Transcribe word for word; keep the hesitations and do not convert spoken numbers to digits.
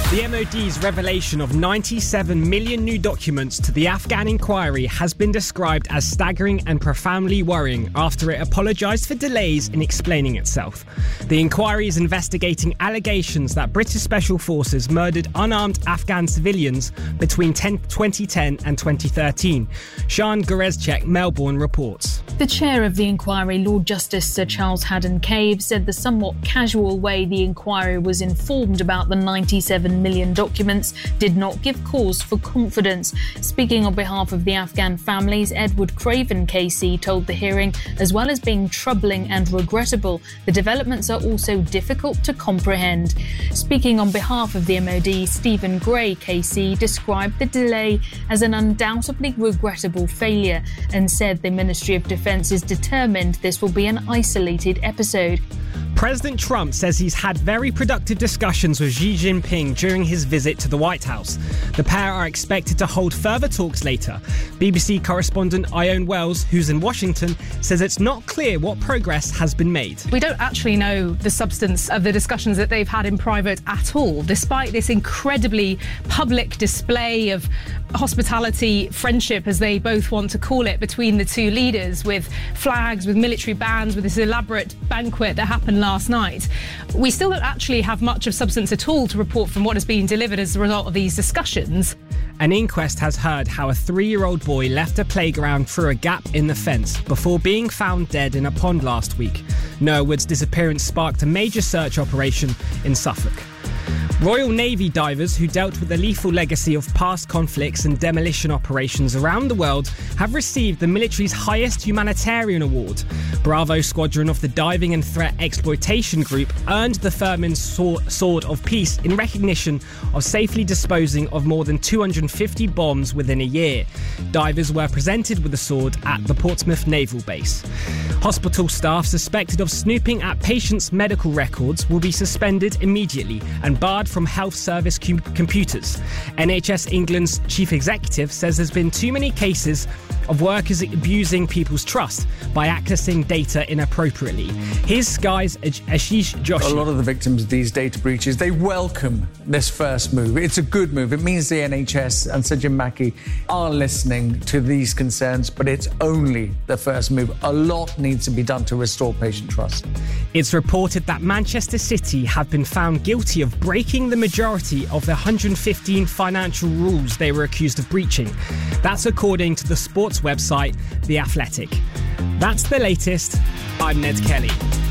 The M O D's revelation of ninety-seven million new documents to the Afghan inquiry has been described as staggering and profoundly worrying after it apologised for delays in explaining itself. The inquiry is investigating allegations that British Special Forces murdered unarmed Afghan civilians between twenty ten and twenty thirteen. Sian Gorezchek, Melbourne, reports. The chair of the inquiry, Lord Justice Sir Charles Haddon-Cave, said the somewhat casual way the inquiry was informed about the ninety-seven million documents did not give cause for confidence. Speaking on behalf of the Afghan families, Edward Craven K C told the hearing, as well as being troubling and regrettable, the developments are also difficult to comprehend. Speaking on behalf of the M O D, Stephen Gray K C described the delay as an undoubtedly regrettable failure and said the Ministry of Defence is determined this will be an isolated episode. President Trump says he's had very productive discussions with Xi Jinping during his visit to the White House. The pair are expected to hold further talks later. B B C correspondent Ione Wells, who's in Washington, says it's not clear what progress has been made. We don't actually know the substance of the discussions that they've had in private at all, despite this incredibly public display of hospitality, friendship, as they both want to call it, between the two leaders, with flags, with military bands, with this elaborate banquet that happened last night. We still don't actually have much of substance at all to report from what has been delivered as a result of these discussions. An inquest has heard how a three-year-old boy left a playground through a gap in the fence before being found dead in a pond last week. Noah Wood's disappearance sparked a major search operation in Suffolk. Royal Navy divers who dealt with the lethal legacy of past conflicts and demolition operations around the world have received the military's highest humanitarian award. Bravo Squadron of the Diving and Threat Exploitation Group earned the Furman's Sword of Peace in recognition of safely disposing of more than two hundred fifty bombs within a year. Divers were presented with the sword at the Portsmouth Naval Base. Hospital staff suspected of snooping at patients' medical records will be suspended immediately and barred from health service com- computers. N H S England's chief executive says there's been too many cases of workers abusing people's trust by accessing data inappropriately. Here's Sky's Ashish Joshi. A lot of the victims of these data breaches, they welcome this first move. It's a good move. It means the N H S and Sir Jim Mackey are listening to these concerns, but it's only the first move. A lot needs to be done to restore patient trust. It's reported that Manchester City have been found guilty of breaking the majority of the one hundred fifteen financial rules they were accused of breaching. That's according to the sports website The Athletic. That's the latest. I'm Ned Kelly.